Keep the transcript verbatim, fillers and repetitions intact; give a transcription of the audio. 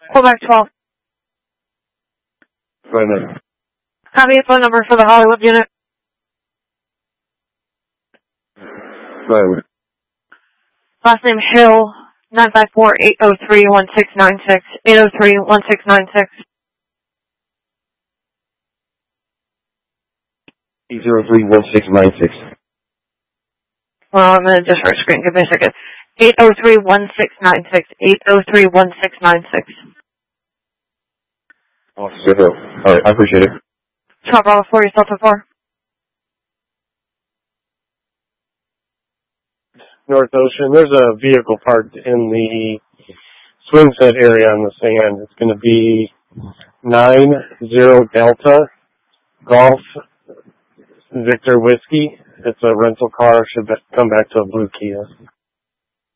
Call back twelve. Right now. Have your phone number for the Hollywood unit. Right. Last name Hill, nine five four, eight oh three, one six nine six, eight oh three, one six nine six. eight zero three, one six nine six. Well, I'm in a different screen. Give me a second. eight oh three, one six nine six, eight oh three, one six nine six. Officer Hill. All right, I appreciate it. twelve Bravo four, yourself at four. North Ocean. There's a vehicle parked in the swing set area on the sand. It's going to be nine zero Delta Golf Victor Whiskey. It's a rental car. Should be, come back to a blue Kia.